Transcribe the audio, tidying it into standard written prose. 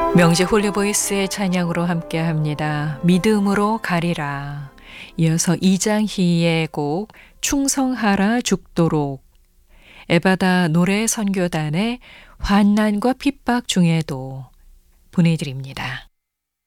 명지 홀리보이스의 찬양으로 함께합니다. 믿음으로 가리라. 이어서 이장희의 곡 충성하라 죽도록, 에바다 노래 선교단의 환난과 핍박 중에도 보내드립니다.